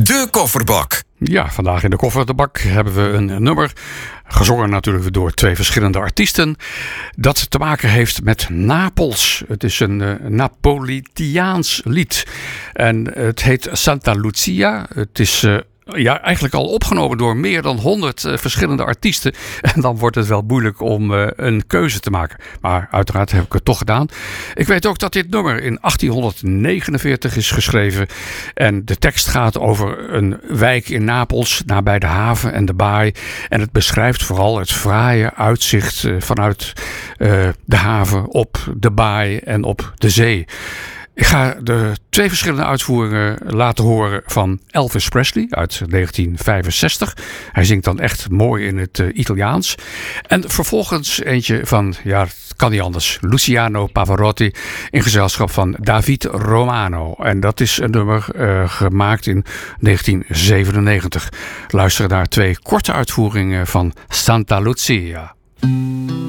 De Kofferbak. Ja, vandaag in de Kofferbak hebben we een nummer, gezongen natuurlijk door twee verschillende artiesten, dat te maken heeft met Napels. Het is een Napolitaans lied en het heet Santa Lucia. Het is eigenlijk al opgenomen door meer dan 100 verschillende artiesten. En dan wordt het wel moeilijk om een keuze te maken. Maar uiteraard heb ik het toch gedaan. Ik weet ook dat dit nummer in 1849 is geschreven. En de tekst gaat over een wijk in Napels, nabij de haven en de baai. En het beschrijft vooral het fraaie uitzicht vanuit de haven op de baai en op de zee. Ik ga de twee verschillende uitvoeringen laten horen van Elvis Presley uit 1965. Hij zingt dan echt mooi in het Italiaans. En vervolgens eentje van, ja, het kan niet anders, Luciano Pavarotti in gezelschap van David Romano. En dat is een nummer gemaakt in 1997. Luister naar twee korte uitvoeringen van Santa Lucia.